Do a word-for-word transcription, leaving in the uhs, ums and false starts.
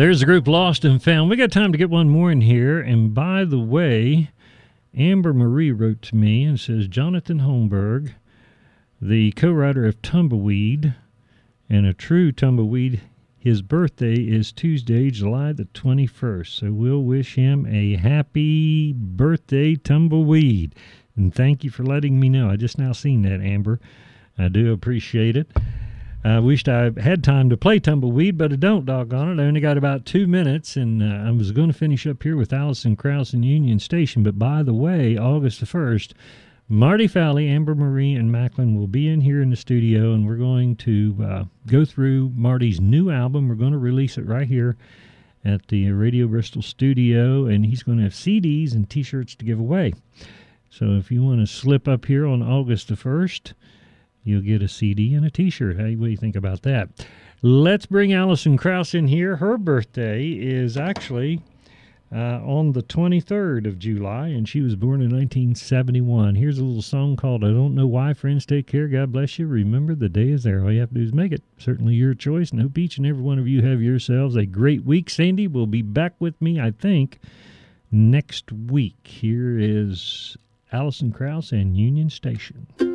There's the group Lost and Found. We got time to get one more in here. And by the way, Amber Marie wrote to me and says, Jonathan Holmberg, the co-writer of Tumbleweed, and a true tumbleweed, his birthday is Tuesday, July the twenty-first. So we'll wish him a happy birthday, Tumbleweed. And thank you for letting me know. I just now seen that, Amber. I do appreciate it. I wished I had time to play Tumbleweed, but I don't, doggone it. I only got about two minutes, and uh, I was going to finish up here with Alison Krauss and Union Station. But by the way, August the first, Marty Fowley, Amber Marie, and Macklin will be in here in the studio, and we're going to uh, go through Marty's new album. We're going to release it right here at the Radio Bristol studio, and he's going to have C Ds and T-shirts to give away. So if you want to slip up here on August the first, you'll get a C D and a T-shirt. Hey, what do you think about that? Let's bring Alison Krauss in here. Her birthday is actually uh, on the twenty-third of July, and she was born in nineteen seventy-one. Here's a little song called I Don't Know Why. Friends, take care. God bless you. Remember, the day is there. All you have to do is make it. Certainly your choice, and hope each and every one of you have yourselves a great week. Sandy will be back with me, I think, next week. Here is Alison Krauss and Union Station.